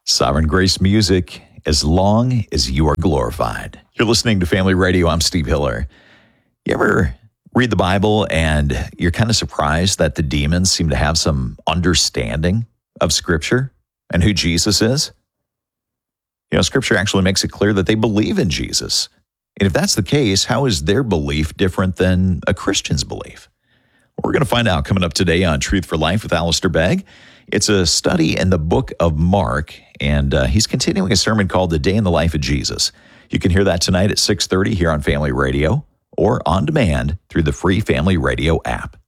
Sovereign Grace Music, as long as you are glorified. You're listening to Family Radio. I'm Steve Hiller. You ever read the Bible and you're kind of surprised that the demons seem to have some understanding of Scripture and who Jesus is? You know, Scripture actually makes it clear that they believe in Jesus. And if that's the case, how is their belief different than a Christian's belief? We're going to find out coming up today on Truth for Life with Alistair Begg. It's a study in the book of Mark, and he's continuing a sermon called The Day in the Life of Jesus. You can hear that tonight at 6:30 here on Family Radio or on demand through the free Family Radio app.